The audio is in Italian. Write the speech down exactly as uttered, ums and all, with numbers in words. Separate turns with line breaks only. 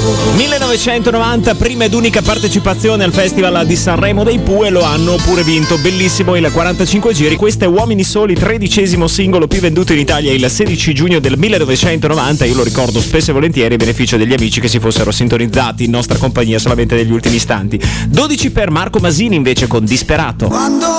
millenovecentonovanta, prima ed unica partecipazione al Festival di Sanremo dei Pooh, e lo hanno pure vinto, bellissimo, il quarantacinque giri. Questo è Uomini Soli, tredicesimo singolo più venduto in Italia il sedici giugno del millenovecentonovanta. Io lo ricordo spesso e volentieri a beneficio degli amici che si fossero sintonizzati in nostra compagnia solamente negli ultimi istanti. dodici per Marco Masini invece con Disperato.
Quando